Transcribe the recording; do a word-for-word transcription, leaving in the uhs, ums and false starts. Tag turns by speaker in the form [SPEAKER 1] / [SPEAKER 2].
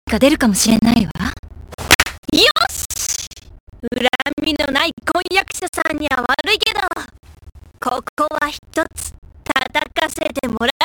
[SPEAKER 1] が出るかもしれないわ。
[SPEAKER 2] よし！恨みのない婚約者さんには悪いけど、ここは一つ叩かせてもら